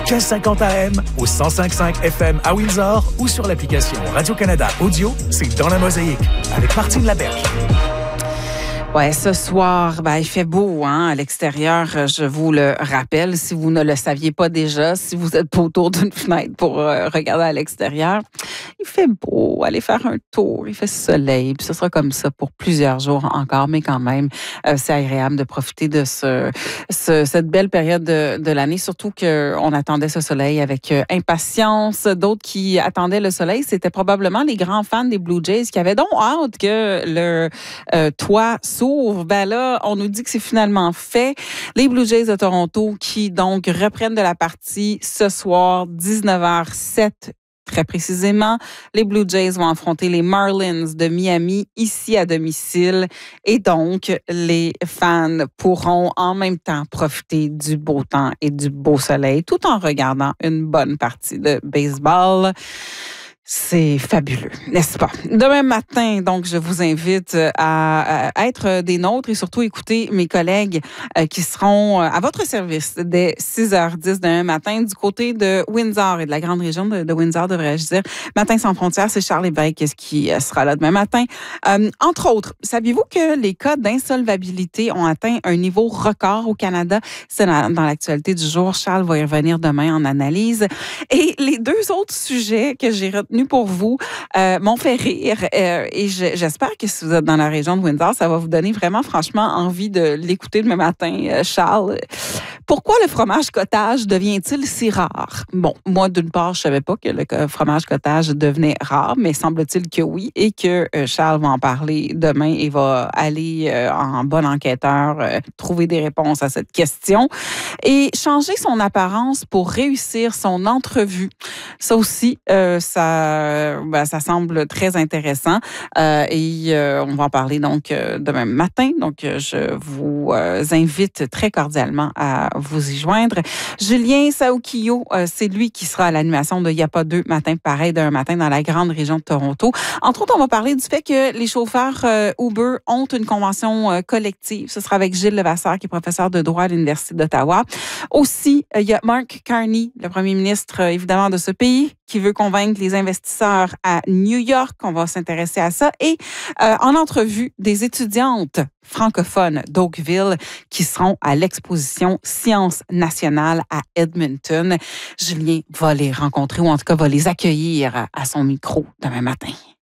1550 AM, au 105.5 FM à Windsor ou sur l'application Radio-Canada Audio, c'est Dans la Mosaïque, avec Martine Laberge. Ouais, ce soir, il fait beau à l'extérieur, je vous le rappelle, si vous ne le saviez pas déjà, si vous êtes pas autour d'une fenêtre pour regarder à l'extérieur. Il fait beau, allez faire un tour, il fait soleil, puis ce sera comme ça pour plusieurs jours encore, mais quand même, c'est agréable de profiter de cette belle période de l'année, surtout qu'on attendait ce soleil avec impatience. D'autres qui attendaient le soleil, c'était probablement les grands fans des Blue Jays qui avaient donc hâte que le toit s'ouvre. Là, on nous dit que c'est finalement fait. Les Blue Jays de Toronto qui donc reprennent de la partie ce soir, 19h07. Très précisément, les Blue Jays vont affronter les Marlins de Miami ici à domicile et donc les fans pourront en même temps profiter du beau temps et du beau soleil tout en regardant une bonne partie de baseball. C'est fabuleux, n'est-ce pas? Demain matin, donc, je vous invite à être des nôtres et surtout écouter mes collègues qui seront à votre service dès 6h10 demain matin du côté de Windsor et de la grande région de Windsor, devrais-je dire. Matin sans frontières, c'est Charles Lévesque qui sera là demain matin. Entre autres, saviez-vous que les cas d'insolvabilité ont atteint un niveau record au Canada? C'est dans l'actualité du jour. Charles va y revenir demain en analyse. Et les deux autres sujets que j'ai retenus pour vous m'ont fait rire et j'espère que si vous êtes dans la région de Windsor, ça va vous donner vraiment franchement envie de l'écouter demain matin, Charles. Pourquoi le fromage cottage devient-il si rare? Bon, moi, d'une part, je savais pas que le fromage cottage devenait rare, mais semble-t-il que oui et que Charles va en parler demain et va aller en bon enquêteur trouver des réponses à cette question. Et changer son apparence pour réussir son entrevue. Ça aussi, ça semble très intéressant et on va en parler donc demain matin. Donc, je vous invite très cordialement à vous y joindre. Julien Saoukio, c'est lui qui sera à l'animation de Il n'y a pas deux matins pareil d'un matin dans la grande région de Toronto. Entre autres, on va parler du fait que les chauffeurs Uber ont une convention collective. Ce sera avec Gilles Levasseur, qui est professeur de droit à l'Université d'Ottawa. Aussi, il y a Mark Carney, le premier ministre, évidemment, de ce pays, qui veut convaincre les investisseurs à New York. On va s'intéresser à ça. Et en entrevue, des étudiantes francophones d'Oakville qui seront à l'exposition Sciences nationales à Edmonton. Julien va les rencontrer ou en tout cas va les accueillir à son micro demain matin.